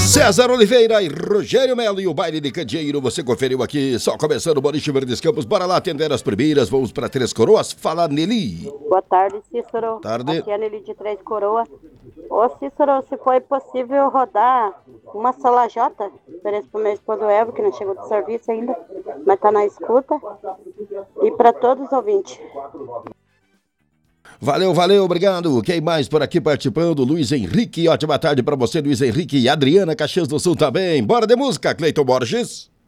César Oliveira e Rogério Melo e o baile de candeeiro, você conferiu aqui, só começando o Boliche Verdes Campos. Bora lá atender as primeiras, vamos para Três Coroas. Fala, Nelly. Boa tarde, Cícero. Tarde. Aqui é a Nelly de Três Coroas. Ô, Cícero, se foi possível rodar uma salajota, ofereço pro meu esposo Elvio, que não chegou do serviço ainda, mas tá na escuta, e para todos os ouvintes. Valeu, obrigado. Quem mais por aqui participando? Luiz Henrique, ótima tarde pra você, Luiz Henrique. E Adriana Caxias do Sul também. Bora de música, Cleiton Borges.